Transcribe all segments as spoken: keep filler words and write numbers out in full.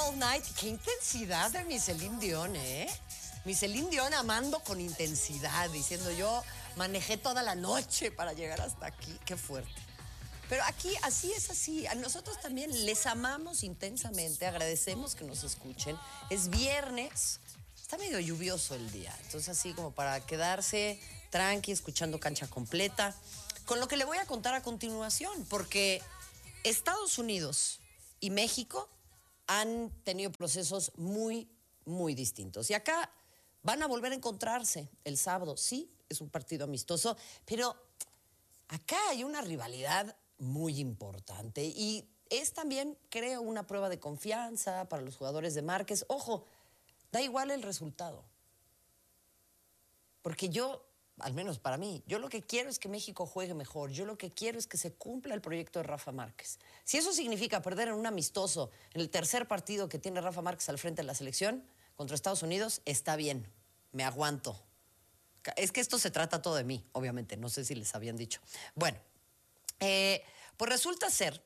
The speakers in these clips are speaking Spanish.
All Night. Qué intensidad de mi Celine Dion, ¿eh? Mi Celine Dion amando con intensidad, diciendo yo manejé toda la noche para llegar hasta aquí. Qué fuerte. Pero aquí así es así. A nosotros también les amamos intensamente, agradecemos que nos escuchen. Es viernes, está medio lluvioso el día, entonces así como para quedarse tranqui, escuchando Cancha Completa, con lo que le voy a contar a continuación, porque Estados Unidos y México han tenido procesos muy, muy distintos. Y acá van a volver a encontrarse el sábado. Sí, es un partido amistoso, pero acá hay una rivalidad muy importante y es también, creo, una prueba de confianza para los jugadores de Márquez. Ojo, da igual el resultado. Porque yo, al menos para mí, yo lo que quiero es que México juegue mejor. Yo lo que quiero es que se cumpla el proyecto de Rafa Márquez. Si eso significa perder en un amistoso, en el tercer partido que tiene Rafa Márquez al frente de la selección contra Estados Unidos, está bien, me aguanto. Es que esto se trata todo de mí, obviamente, no sé si les habían dicho. Bueno, eh, pues resulta ser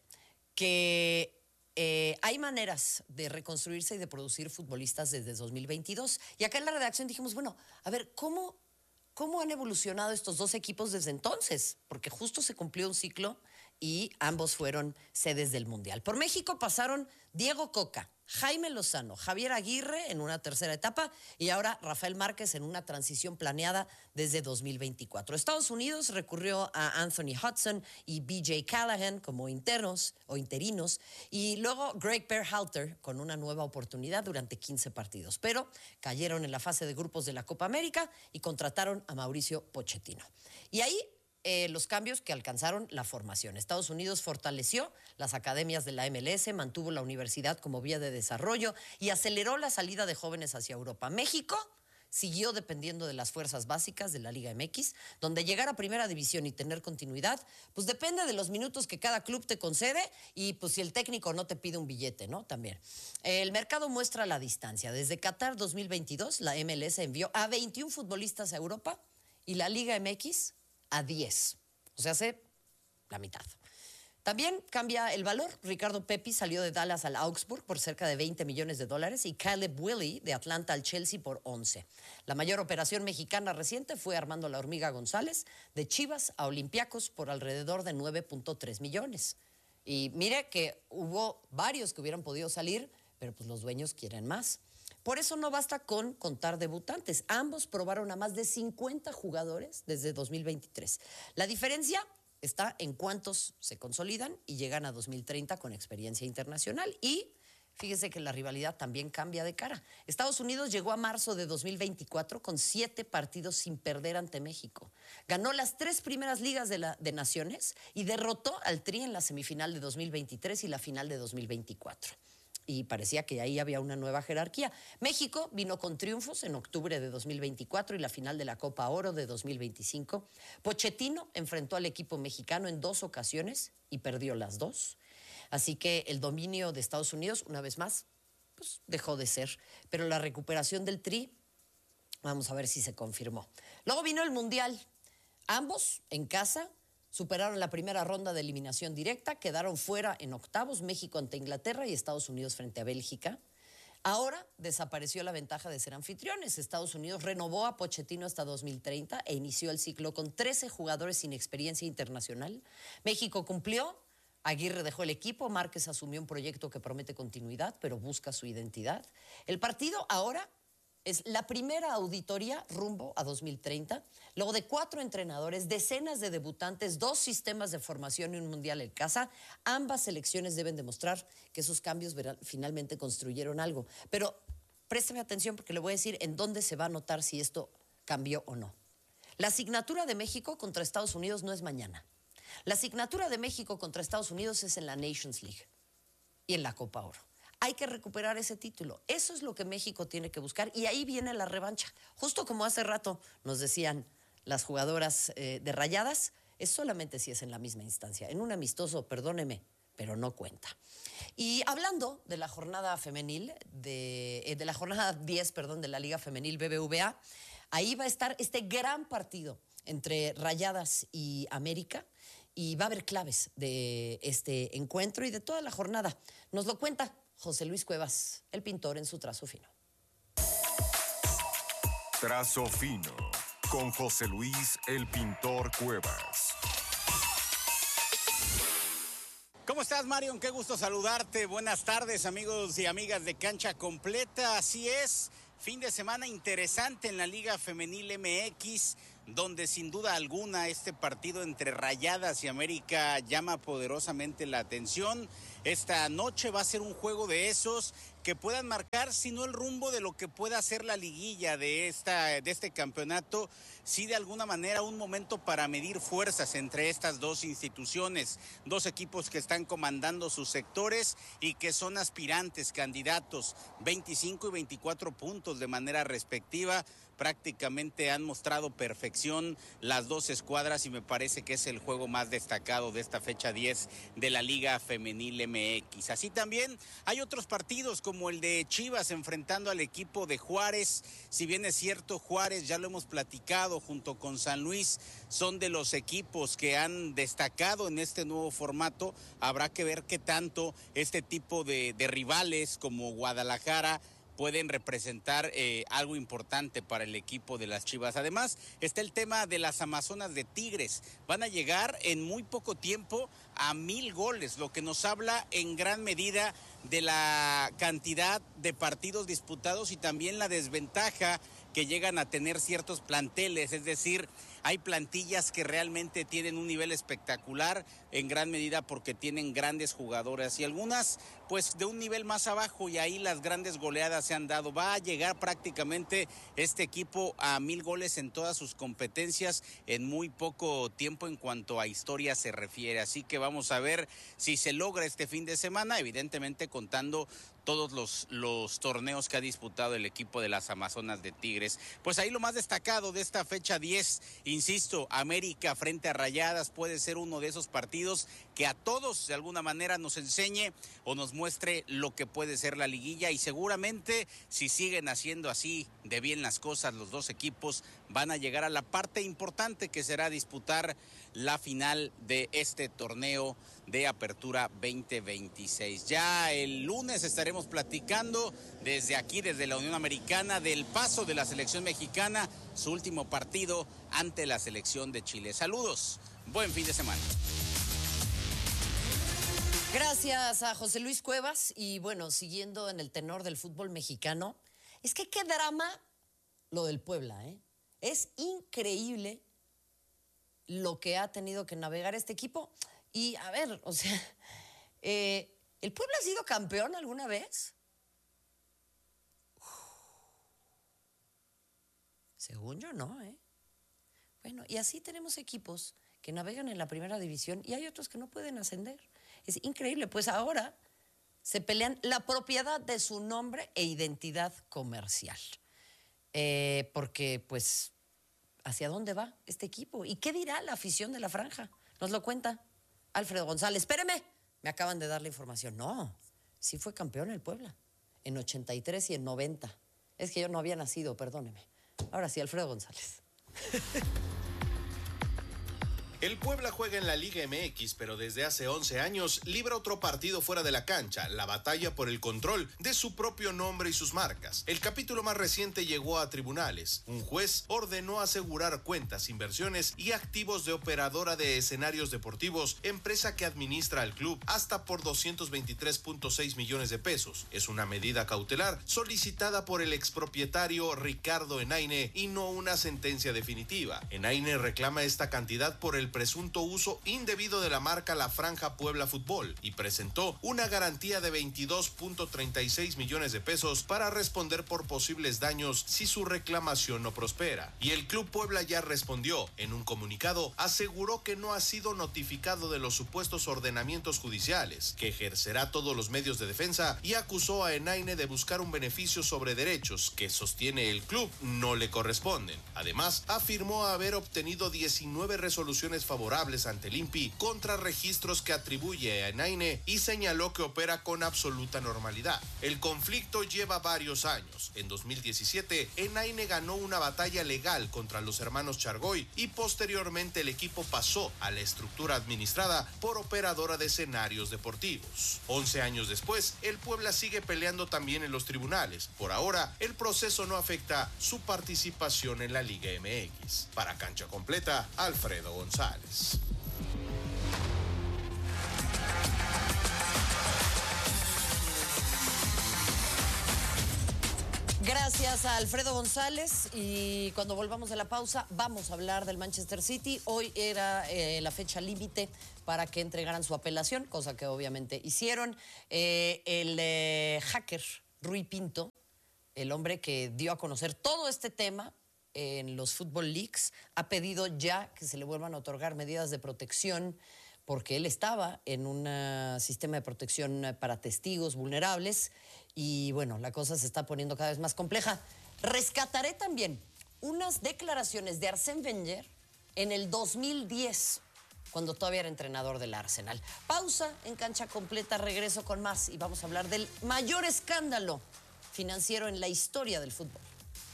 que eh, hay maneras de reconstruirse y de producir futbolistas desde dos mil veintidós. Y acá en la redacción dijimos, bueno, a ver, ¿cómo, cómo han evolucionado estos dos equipos desde entonces? Porque justo se cumplió un ciclo y ambos fueron sedes del Mundial. Por México pasaron Diego Coca, Jaime Lozano, Javier Aguirre en una tercera etapa y ahora Rafael Márquez en una transición planeada desde dos mil veinticuatro. Estados Unidos recurrió a Anthony Hudson y B J Callahan como internos o interinos y luego Greg Berhalter con una nueva oportunidad durante quince partidos. Pero cayeron en la fase de grupos de la Copa América y contrataron a Mauricio Pochettino. Y ahí Eh, los cambios que alcanzaron la formación. Estados Unidos fortaleció las academias de la M L S, mantuvo la universidad como vía de desarrollo y aceleró la salida de jóvenes hacia Europa. México siguió dependiendo de las fuerzas básicas de la Liga M X, donde llegar a primera división y tener continuidad, pues depende de los minutos que cada club te concede y pues si el técnico no te pide un billete, ¿no? También. El mercado muestra la distancia. Desde Qatar dos mil veintidós, la M L S envió a veintiún futbolistas a Europa y la Liga M X a diez, o sea, hace la mitad. También cambia el valor. Ricardo Pepi salió de Dallas al Augsburg por cerca de veinte millones de dólares y Caleb Willy de Atlanta al Chelsea por once. La mayor operación mexicana reciente fue Armando La Hormiga González de Chivas a Olympiacos por alrededor de nueve punto tres millones. Y mire que hubo varios que hubieran podido salir, pero pues los dueños quieren más. Por eso no basta con contar debutantes. Ambos probaron a más de cincuenta jugadores desde dos mil veintitrés. La diferencia está en cuántos se consolidan y llegan a dos mil treinta con experiencia internacional. Y fíjese que la rivalidad también cambia de cara. Estados Unidos llegó a marzo de dos mil veinticuatro con siete partidos sin perder ante México. Ganó las tres primeras ligas de, la, de naciones y derrotó al Tri en la semifinal de dos mil veintitrés y la final de dos mil veinticuatro. Y parecía que ahí había una nueva jerarquía. México vino con triunfos en octubre de dos mil veinticuatro y la final de la Copa Oro de dos mil veinticinco. Pochettino enfrentó al equipo mexicano en dos ocasiones y perdió las dos. Así que el dominio de Estados Unidos, una vez más, pues dejó de ser. Pero la recuperación del Tri, vamos a ver si se confirmó. Luego vino el Mundial. Ambos en casa superaron la primera ronda de eliminación directa, quedaron fuera en octavos, México ante Inglaterra y Estados Unidos frente a Bélgica. Ahora desapareció la ventaja de ser anfitriones. Estados Unidos renovó a Pochettino hasta dos mil treinta e inició el ciclo con trece jugadores sin experiencia internacional. México cumplió, Aguirre dejó el equipo, Márquez asumió un proyecto que promete continuidad, pero busca su identidad. El partido ahora es la primera auditoría rumbo a dos mil treinta, luego de cuatro entrenadores, decenas de debutantes, dos sistemas de formación y un mundial en casa. Ambas selecciones deben demostrar que esos cambios verán, finalmente construyeron algo. Pero présteme atención porque le voy a decir en dónde se va a notar si esto cambió o no. La asignatura de México contra Estados Unidos no es mañana. La asignatura de México contra Estados Unidos es en la Nations League y en la Copa Oro. Hay que recuperar ese título. Eso es lo que México tiene que buscar y ahí viene la revancha. Justo como hace rato nos decían las jugadoras eh, de Rayadas, es solamente si es en la misma instancia. En un amistoso, perdóneme, pero no cuenta. Y hablando de la jornada femenil, de, eh, de la jornada diez, perdón, de la Liga Femenil B B V A, ahí va a estar este gran partido entre Rayadas y América. Y va a haber claves de este encuentro y de toda la jornada. Nos lo cuenta José Luis Cuevas, el pintor en su trazo fino. Trazo fino con José Luis, el pintor Cuevas. ¿Cómo estás, Marion? Qué gusto saludarte. Buenas tardes, amigos y amigas de Cancha Completa. Así es, fin de semana interesante en la Liga Femenil M X, donde sin duda alguna este partido entre Rayadas y América llama poderosamente la atención. Esta noche va a ser un juego de esos que puedan marcar, si no el rumbo de lo que pueda ser la liguilla de, esta, de este campeonato, sí de alguna manera un momento para medir fuerzas entre estas dos instituciones, dos equipos que están comandando sus sectores y que son aspirantes, candidatos, veinticinco y veinticuatro puntos de manera respectiva. Prácticamente han mostrado perfección las dos escuadras y me parece que es el juego más destacado de esta fecha diez de la Liga Femenil M X. Así también hay otros partidos como el de Chivas enfrentando al equipo de Juárez. Si bien es cierto, Juárez, ya lo hemos platicado, junto con San Luis, son de los equipos que han destacado en este nuevo formato. Habrá que ver qué tanto este tipo de, de rivales como Guadalajara pueden representar eh, algo importante para el equipo de las Chivas. Además, está el tema de las Amazonas de Tigres. Van a llegar en muy poco tiempo a mil goles, lo que nos habla en gran medida de la cantidad de partidos disputados y también la desventaja que llegan a tener ciertos planteles, es decir, hay plantillas que realmente tienen un nivel espectacular, en gran medida porque tienen grandes jugadoras y algunas pues de un nivel más abajo, y ahí las grandes goleadas se han dado. Va a llegar prácticamente este equipo a mil goles en todas sus competencias en muy poco tiempo en cuanto a historia se refiere, así que vamos a ver si se logra este fin de semana, evidentemente contando todos los, los torneos que ha disputado el equipo de las Amazonas de Tigres. Pues ahí lo más destacado de esta fecha diez, insisto, América frente a Rayadas puede ser uno de esos partidos que a todos de alguna manera nos enseñe o nos muestre lo que puede ser la liguilla, y seguramente si siguen haciendo así de bien las cosas los dos equipos van a llegar a la parte importante que será disputar la final de este torneo de Apertura veinte veintiséis. Ya el lunes estaremos platicando desde aquí, desde la Unión Americana, del paso de la selección mexicana, su último partido ante la selección de Chile. Saludos, buen fin de semana. Gracias a José Luis Cuevas. Y bueno, siguiendo en el tenor del fútbol mexicano, es que qué drama lo del Puebla, ¿eh? Es increíble lo que ha tenido que navegar este equipo. Y a ver, o sea, eh, ¿el Puebla ha sido campeón alguna vez? Uf. Según yo no, ¿eh? Bueno, y así tenemos equipos que navegan en la primera división y hay otros que no pueden ascender. Es increíble, pues ahora se pelean la propiedad de su nombre e identidad comercial. Eh, porque, pues, ¿hacia dónde va este equipo? ¿Y qué dirá la afición de la franja? Nos lo cuenta Alfredo González. Espéreme, me acaban de dar la información. No, sí fue campeón el Puebla, en ochenta y tres y en noventa. Es que yo no había nacido, perdóneme. Ahora sí, Alfredo González. El Puebla juega en la Liga M X, pero desde hace once años libra otro partido fuera de la cancha, la batalla por el control de su propio nombre y sus marcas. El capítulo más reciente llegó a tribunales. Un juez ordenó asegurar cuentas, inversiones y activos de operadora de escenarios deportivos, empresa que administra al club, hasta por doscientos veintitrés punto seis millones de pesos. Es una medida cautelar solicitada por el expropietario Ricardo Enaine y no una sentencia definitiva. Enaine reclama esta cantidad por el presunto uso indebido de la marca La Franja Puebla Fútbol y presentó una garantía de veintidós punto treinta y seis millones de pesos para responder por posibles daños si su reclamación no prospera. Y el Club Puebla ya respondió. En un comunicado aseguró que no ha sido notificado de los supuestos ordenamientos judiciales, que ejercerá todos los medios de defensa, y acusó a Enaine de buscar un beneficio sobre derechos que sostiene el club no le corresponden. Además, afirmó haber obtenido diecinueve resoluciones decisiones favorables ante el I N P I contra registros que atribuye a Enaine y señaló que opera con absoluta normalidad. El conflicto lleva varios años. En dos mil diecisiete, Enaine ganó una batalla legal contra los hermanos Chargoy y posteriormente el equipo pasó a la estructura administrada por Operadora de Escenarios Deportivos. Once años después, el Puebla sigue peleando también en los tribunales. Por ahora, el proceso no afecta su participación en la Liga M X. Para Cancha Completa, Alfredo González. Gracias a Alfredo González, y cuando volvamos de la pausa vamos a hablar del Manchester City. Hoy era eh, la fecha límite para que entregaran su apelación, cosa que obviamente hicieron. Eh, el eh, hacker Rui Pinto, el hombre que dio a conocer todo este tema en los Football Leagues, ha pedido ya que se le vuelvan a otorgar medidas de protección porque él estaba en un uh, sistema de protección para testigos vulnerables. Y bueno, la cosa se está poniendo cada vez más compleja. Rescataré también unas declaraciones de Arsène Wenger en el dos mil diez, cuando todavía era entrenador del Arsenal. Pausa en Cancha Completa, regreso con más y vamos a hablar del mayor escándalo financiero en la historia del fútbol.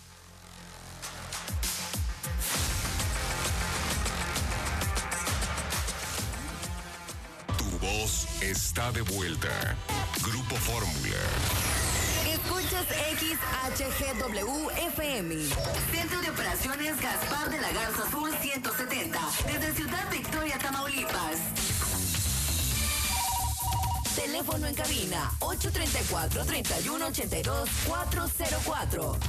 Tu voz está de vuelta. Grupo Fórmula. Escuchas X H G W F M. Centro de Operaciones Gaspar de la Garza Sur ciento setenta. Desde Ciudad Victoria, Tamaulipas. Teléfono en cabina ocho tres cuatro, tres uno ocho dos, cuatro cero cuatro.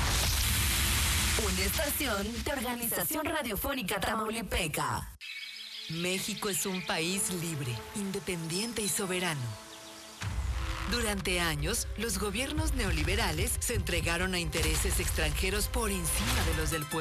Una estación de Organización Radiofónica Tamaulipeca. México es un país libre, independiente y soberano. Durante años, los gobiernos neoliberales se entregaron a intereses extranjeros por encima de los del pueblo.